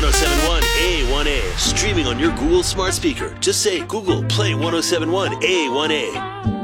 1071 A1A. Streaming on your Google smart speaker. Just say, Google, play 1071 A1A.